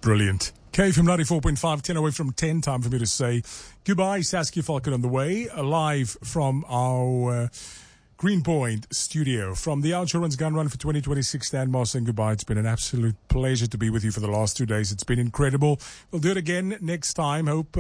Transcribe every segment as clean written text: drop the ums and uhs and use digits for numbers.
Brilliant. KFM 94.5, 10 away from 10. Time for me to say goodbye. Saskia Falcon on the way, live from our Greenpoint studio. From the Outsurance Gun Run for 2026, Stan Moss saying goodbye. It's been an absolute pleasure to be with you for the last 2 days. It's been incredible. We'll do it again next time. Hope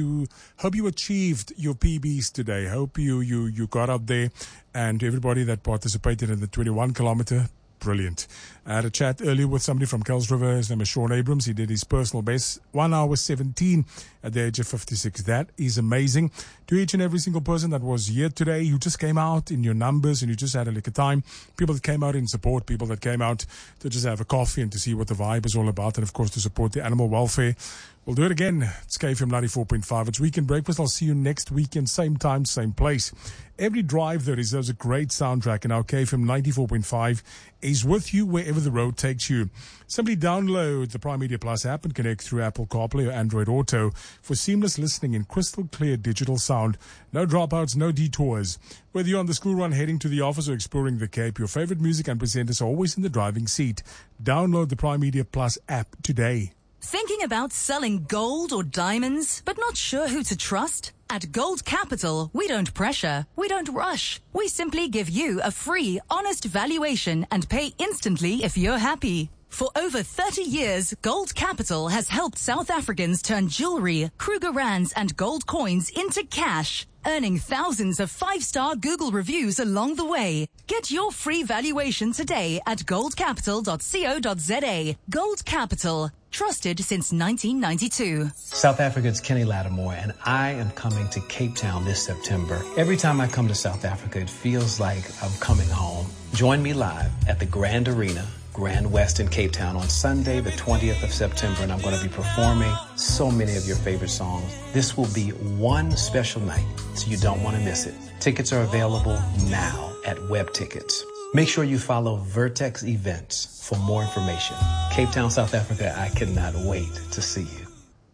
you achieved your PBs today. Hope you got up there, and to everybody that participated in the 21 kilometer. Brilliant. I had a chat earlier with somebody from Kells River. His name is Sean Abrams. He did his personal best, 1 hour 17 at the age of 56. That is amazing. To each and every single person that was here today, you just came out in your numbers and you just had a lick of time. People that came out in support, people that came out to just have a coffee and to see what the vibe is all about, and of course to support the animal welfare. We'll do it again. It's KFM 94.5. It's Weekend Breakfast. I'll see you next weekend, same time, same place. Every drive there deserves a great soundtrack, and our KFM 94.5 is with you wherever the road takes you. Simply download the Prime Media Plus app and connect through Apple CarPlay or Android Auto for seamless listening in crystal clear digital sound. No dropouts, no detours. Whether you're on the school run heading to the office or exploring the Cape, your favorite music and presenters are always in the driving seat. Download the Prime Media Plus app today. Thinking about selling gold or diamonds, but not sure who to trust? At Gold Capital, we don't pressure, we don't rush. We simply give you a free, honest valuation and pay instantly if you're happy. For over 30 years, Gold Capital has helped South Africans turn jewelry, Kruger Rands and gold coins into cash, earning thousands of 5-star Google reviews along the way. Get your free valuation today at goldcapital.co.za. Gold Capital. Trusted since 1992. South Africa's Kenny Lattimore, and I am coming to Cape Town this September. Every time I come to South Africa, it feels like I'm coming home. Join me live at the Grand Arena, Grand West in Cape Town on Sunday, the 20th of September, and I'm going to be performing so many of your favorite songs. This will be one special night, so you don't want to miss it. Tickets are available now at Web Tickets. Make sure you follow Vertex Events for more information. Cape Town, South Africa, I cannot wait to see you.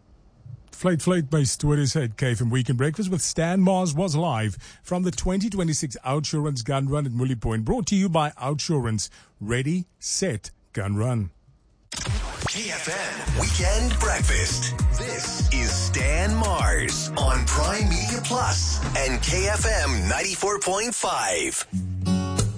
Flate based Twitter's head KFM Weekend Breakfast with Stan Mars was live from the 2026 Outsurance Gun Run at Mully Point, brought to you by Outsurance. Ready, set, gun run. KFM Weekend Breakfast. This is Stan Mars on Prime Media Plus and KFM 94.5.